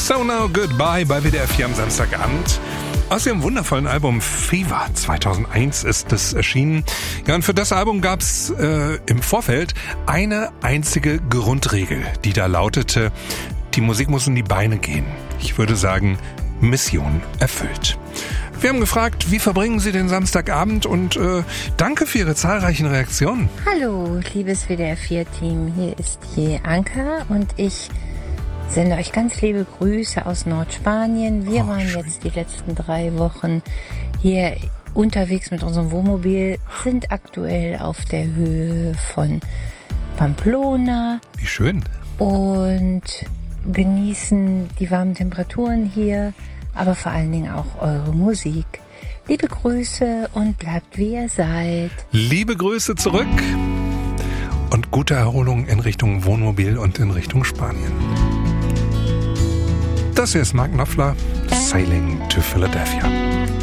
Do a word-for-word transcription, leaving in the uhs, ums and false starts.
So Now Goodbye bei W D R vier am Samstagabend. Aus ihrem wundervollen Album Fever zweitausendeins ist es erschienen. Ja, und für das Album gab's äh, im Vorfeld eine einzige Grundregel, die da lautete: Die Musik muss in die Beine gehen. Ich würde sagen, Mission erfüllt. Wir haben gefragt, wie verbringen Sie den Samstagabend, und äh, danke für Ihre zahlreichen Reaktionen. Hallo, liebes W D R vier Team, hier ist die Anka und ich sende euch ganz liebe Grüße aus Nordspanien. Wir Oh, waren schön. jetzt die letzten drei Wochen hier unterwegs mit unserem Wohnmobil, sind aktuell auf der Höhe von Pamplona Wie schön. und genießen die warmen Temperaturen hier, aber vor allen Dingen auch eure Musik. Liebe Grüße und bleibt wie ihr seid. Liebe Grüße zurück und gute Erholung in Richtung Wohnmobil und in Richtung Spanien. Das hier ist Mark Knopfler, Sailing to Philadelphia.